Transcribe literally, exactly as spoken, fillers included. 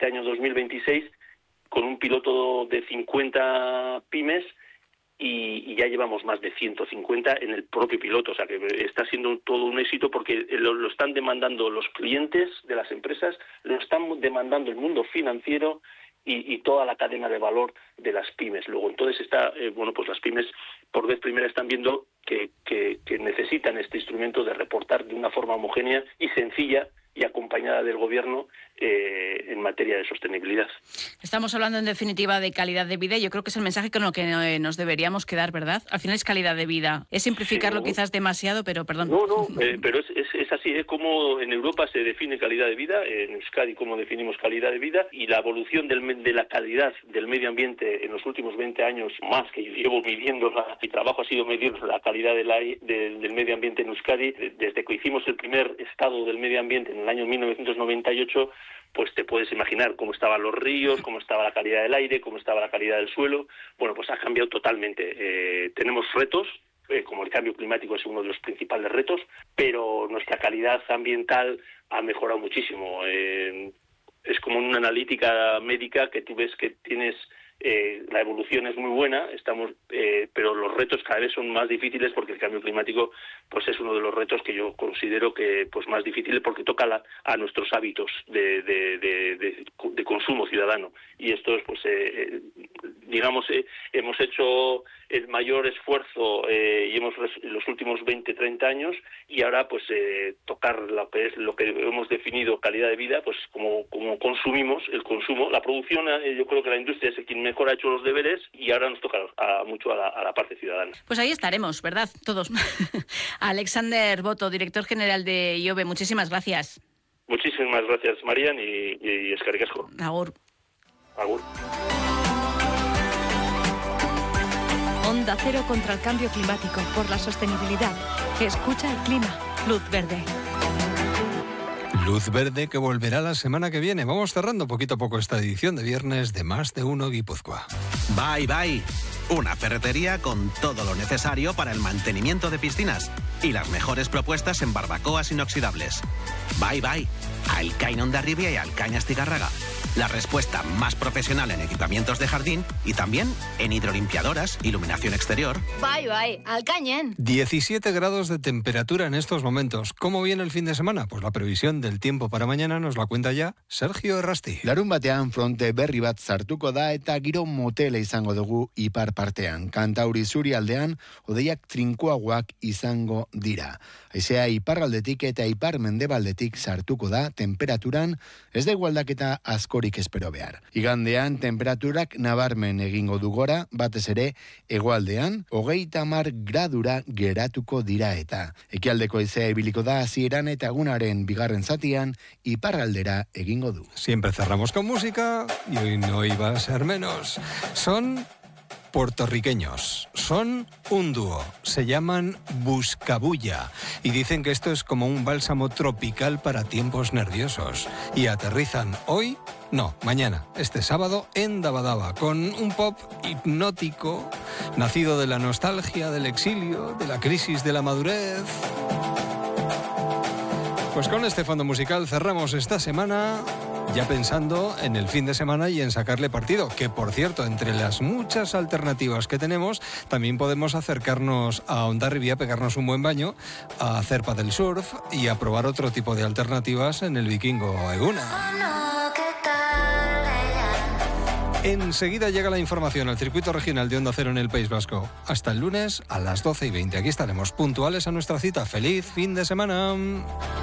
este año dos mil veintiséis con un piloto de cincuenta pymes y, y ya llevamos más de ciento cincuenta en el propio piloto, o sea que está siendo todo un éxito porque lo, lo están demandando los clientes de las empresas, lo están demandando el mundo financiero y, y toda la cadena de valor de las pymes. Luego, entonces está, eh, bueno, pues las pymes por vez primera están viendo que, que, que necesitan este instrumento de reportar de una forma homogénea y sencilla y acompañada del gobierno eh, en materia de sostenibilidad. Estamos hablando en definitiva de calidad de vida y yo creo que es el mensaje con el que nos deberíamos quedar, ¿verdad? Al final es calidad de vida. Es simplificarlo sí, ¿no? Quizás demasiado, pero perdón. No, no, eh, pero es, es, es así, es como en Europa se define calidad de vida, en Euskadi cómo definimos calidad de vida y la evolución del, de la calidad del medio ambiente en los últimos veinte años más que yo llevo midiendo, la, mi trabajo ha sido medir la calidad de la, de, del medio ambiente en Euskadi, desde que hicimos el primer estado del medio ambiente en el año mil novecientos noventa y ocho, pues te puedes imaginar cómo estaban los ríos, cómo estaba la calidad del aire, cómo estaba la calidad del suelo. Bueno, pues ha cambiado totalmente. Eh, tenemos retos, eh, como el cambio climático es uno de los principales retos, pero nuestra calidad ambiental ha mejorado muchísimo. Eh, es como una analítica médica que tú ves que tienes... Eh, la evolución es muy buena, estamos, eh, pero los retos cada vez son más difíciles porque el cambio climático pues es uno de los retos que yo considero que pues más difíciles porque toca la, a nuestros hábitos de, de, de, de, de consumo ciudadano y esto es pues eh, digamos eh, hemos hecho el mayor esfuerzo eh, y hemos en los últimos veinte, treinta años y ahora pues eh, tocar lo que es lo que hemos definido calidad de vida pues como, como consumimos el consumo, la producción eh, yo creo que la industria es el quien mejor ha hecho los deberes y ahora nos toca a, mucho a la, a la parte ciudadana. Pues ahí estaremos, ¿verdad? Todos. Alexander Boto, director general de I O B E, muchísimas gracias. Muchísimas gracias, Marian, y, y eskerrik asko. Agur. Agur. Onda Cero contra el cambio climático, por la sostenibilidad. Escucha el clima. Luz verde. Luz verde que volverá la semana que viene. Vamos cerrando poquito a poco esta edición de viernes de Más de Uno Guipúzcoa. Bye Bye, una ferretería con todo lo necesario para el mantenimiento de piscinas y las mejores propuestas en barbacoas inoxidables. Bye Bye, a Elkain Hondarribia y Alcaña Astigarraga. La respuesta más profesional en equipamientos de jardín y también en hidrolimpiadoras, iluminación exterior. Bye, bye, Alcañen. diecisiete grados de temperatura en estos momentos. ¿Cómo viene el fin de semana? Pues la previsión del tiempo para mañana nos la cuenta ya Sergio Errasti. Larun batean fronte berri bat sartuko da eta giro motela izango dugu ipar partean. Kantauri zuri aldean hodeiak trinkoagoak izango dira. Haizea iparraldetik eta ipar mendebaldetik sartuko da temperaturan ez da igualdaketa askorik espero behar. Igandean temperaturak nabarmen egingo du gora, batez ere hegoaldean hogeita hamar gradura geratuko dira eta ekialdeko haizea ibiliko da hasieran eta egunaren bigarren zatian iparraldera egingo du. Siempre cerramos con música y hoy no iba a ser menos. Son puertorriqueños, son un dúo, se llaman Buscabulla y dicen que esto es como un bálsamo tropical para tiempos nerviosos y aterrizan hoy, no, mañana, este sábado en Dabadaba con un pop hipnótico nacido de la nostalgia, del exilio, de la crisis de la madurez. Pues con este fondo musical cerramos esta semana ya pensando en el fin de semana y en sacarle partido, que por cierto, entre las muchas alternativas que tenemos, también podemos acercarnos a Hondarribia, pegarnos un buen baño, a hacer paddle surf y a probar otro tipo de alternativas en el Vikingo Eguna. Enseguida llega la información al circuito regional de Onda Cero en el País Vasco. Hasta el lunes a las doce y veinte. Aquí estaremos puntuales a nuestra cita. ¡Feliz fin de semana!